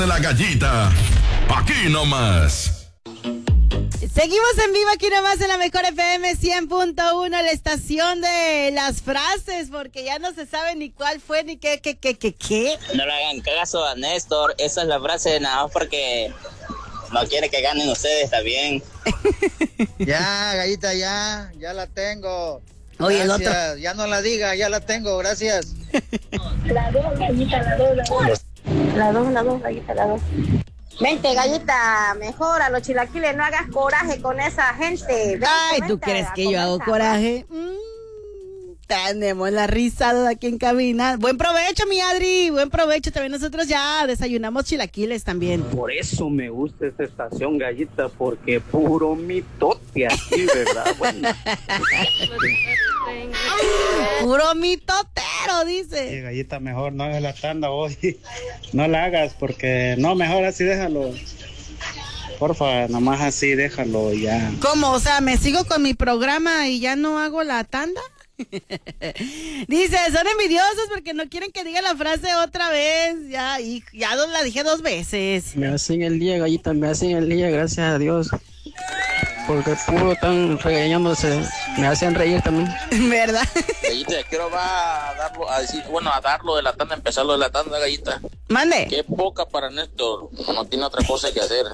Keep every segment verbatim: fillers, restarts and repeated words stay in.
de la Gallita, aquí nomás. Seguimos en vivo aquí nomás en la Mejor F M cien punto uno, la estación de las frases, porque ya no se sabe ni cuál fue ni qué, qué, qué, qué, qué. No le hagan caso a Néstor, esa es la frase nada más porque no quiere que ganen ustedes, está bien. Ya, Gallita, ya, ya la tengo. Oye, gracias. el otro. Ya no la diga, ya la tengo, gracias. La dos, Gallita, la dos, la dos. La dos, la dos, Gallita, la dos. Vente, Gallita, mejora los chilaquiles, no hagas coraje con esa gente. Vente, Ay, ¿tú vente crees a que yo hago comer coraje? Mm, tenemos la risada aquí en cabina. Buen provecho, mi Adri, buen provecho. También nosotros ya desayunamos chilaquiles también. Por eso me gusta esta estación, Gallita, porque puro mitote aquí, ¿verdad? Bueno. Puro mitotero, dice. Sí, Gallita, mejor no hagas la tanda hoy. No la hagas porque no, mejor así déjalo. Porfa, nomás así déjalo ya. ¿Cómo? O sea, ¿me sigo con mi programa y ya no hago la tanda? Dice, son envidiosos porque no quieren que diga la frase otra vez. Ya, y ya la dije dos veces. Me hacen el día, Gallita, me hacen el día, gracias a Dios. Porque puro están regañándose, me hacen reír también. ¿Verdad? Gallita, quiero va a darlo, a decir, bueno, a darlo de la tanda, empezar lo de la tanda, Gallita. Mande. Qué poca para Néstor, no tiene otra cosa que hacer.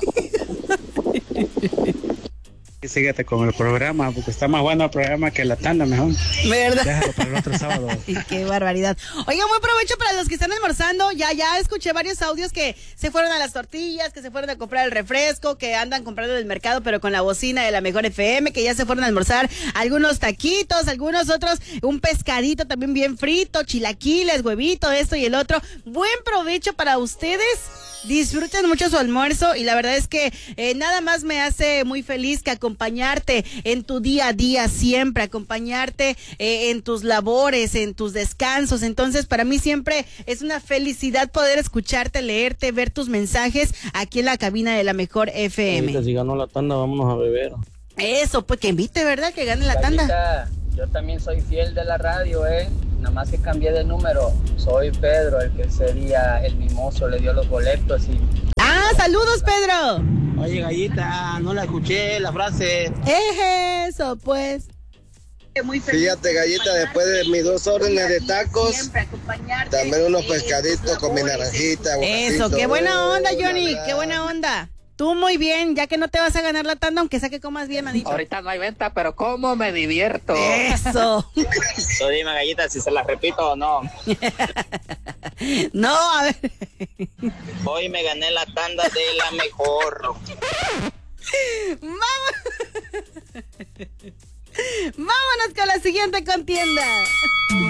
Y síguete con el programa, porque está más bueno el programa que la tanda, mejor. ¿Verdad? Déjalo para el otro sábado. Qué barbaridad. Oigan, buen provecho para los que están almorzando. Ya, ya escuché varios audios que se fueron a las tortillas, que se fueron a comprar el refresco, que andan comprando del mercado, pero con la bocina de la Mejor F M, que ya se fueron a almorzar algunos taquitos, algunos otros, un pescadito también bien frito, chilaquiles, huevito, esto y el otro. Buen provecho para ustedes. Disfruten mucho su almuerzo y la verdad es que eh, nada más me hace muy feliz que acompañarte en tu día a día siempre, acompañarte eh, en tus labores, en tus descansos. Entonces para mí siempre es una felicidad poder escucharte, leerte, ver tus mensajes aquí en la cabina de la Mejor F M. Si ganó la tanda, vámonos a beber. Eso, pues que invite, ¿verdad? Que gane la tanda. Gallita, yo también soy fiel de la radio, ¿eh? Nada más que cambié de número. Soy Pedro, el que ese día el mimoso le dio los boletos y... ¡Ah, saludos, Pedro! Oye, Gallita, no la escuché, la frase. Es eso, pues. Muy feliz. Fíjate, Gallita, después de mis dos órdenes de tacos, Siempre acompañarte. también unos Eh, pescaditos con mi naranjita. Eso, aguacatito. qué buena onda, Oh, Johnny, la, la. qué buena onda. Tú muy bien, ya que no te vas a ganar la tanda, aunque sea que comas bien, manito. Ahorita no hay venta, pero ¿cómo me divierto? Eso. Tú dime, Gallita, si se la repito o no. No, a ver. Hoy me gané la tanda de la mejor. Vamos. Vámonos con la siguiente contienda.